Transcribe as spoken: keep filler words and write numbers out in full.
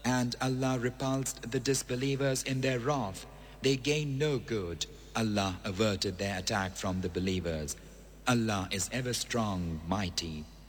And Allah repulsed the disbelievers in their wrath. They gained no good. Allah averted their attack from the believers. Allah is ever strong, mighty.